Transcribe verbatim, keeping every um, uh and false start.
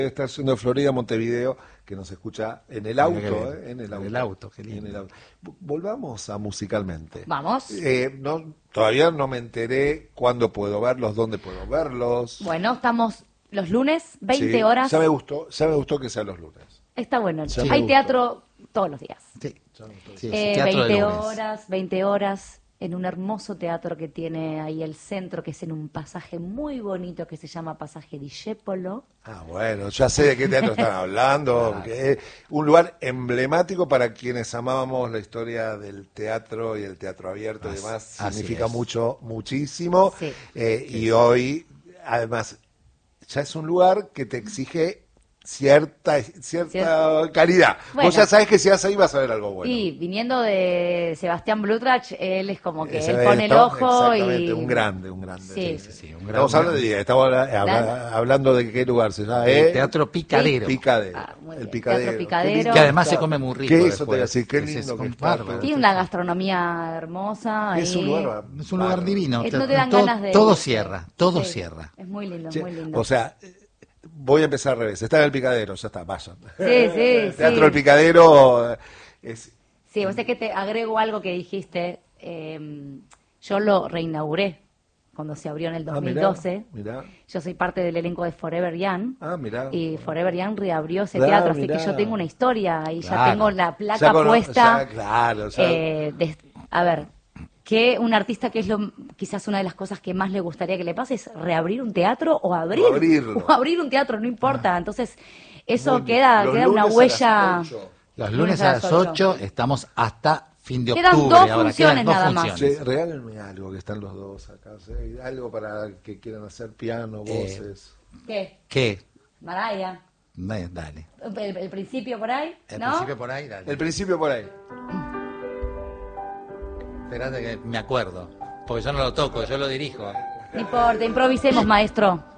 Está haciendo Florida, Montevideo, que nos escucha en el auto, ¿eh? En el auto. En el auto, qué lindo. En el auto. Volvamos a musicalmente. Vamos. Eh, no, todavía no me enteré cuándo puedo verlos, dónde puedo verlos. Bueno, estamos los lunes, veinte Sí, horas. Ya me gustó, ya me gustó que sean los lunes. Está bueno. Ya me Hay gustó. teatro todos los días. Sí, sí, Eh, teatro de veinte lunes. horas, veinte horas en un hermoso teatro que tiene ahí el centro, que es en un pasaje muy bonito que se llama Pasaje Discépolo. Ah, bueno, ya sé de qué teatro están hablando. Que es un lugar emblemático para quienes amábamos la historia del teatro y el teatro abierto y Así- demás. así Significa es. mucho, muchísimo. Sí. Eh, y hoy, además, ya es un lugar que te exige cierta cierta Cierto. calidad. Bueno. Vos ya sabés que si vas ahí vas a ver algo bueno. Y viniendo de Sebastián Blutrach, él es como que Ese él es pone el to- ojo exactamente, y... un grande, un grande. Sí. Sí, sí, un gran- Estamos hablando de, estamos habla- habla- Claro. hablando de qué lugar se llama. El ¿eh? Teatro Picadero. Picadero. Ah, muy el bien. Picadero. Teatro Picadero. Qué lindo Que además está. se come muy rico ¿Qué eso te después. voy a decir? Qué Es- es lindo que un está. bárbaro. Tiene una gastronomía hermosa. Es un ahí. lugar Es un lugar bárbaro. divino. Eh, no te dan todo, ganas de... todo cierra, todo Sí, cierra. Es muy lindo, Che, muy lindo. O sea, eh, voy a empezar al revés. Está en el Picadero, ya está, vayan. Sí, sí, El Teatro sí. del Picadero eh, es... Sí, o sea que te agrego algo que dijiste. eh, yo lo reinauguré cuando se abrió en el Ah, dos mil mirá, doce. mirá. Yo soy parte del elenco de Forever Young. Ah, mirá. Y Forever Young reabrió ese Ah, teatro, así mirá. que yo tengo una historia y ya Claro. tengo la placa Ya cono- puesta. ya, claro, ya. eh, de- a ver, que un artista que es lo quizás una de las cosas que más le gustaría que le pase es reabrir un teatro o abrir, O abrirlo. o abrir un teatro, no importa. Entonces, eso Muy bien. queda, Los queda una lunes a huella. las ocho. Los lunes a las ocho estamos hasta fin de Quedan octubre. dos ahora funciones quedan dos nada más. funciones. Che, regálenme algo, que están los dos acá. ¿sí? Algo para que quieran hacer piano, Eh, voces. ¿Qué? ¿Qué? Maraya. Eh, Dale. El, el principio por ahí, El ¿no? principio por ahí, dale. El principio por ahí. Esperate que me acuerdo. Porque yo no lo toco, yo lo dirijo. No importa, improvisemos, maestro.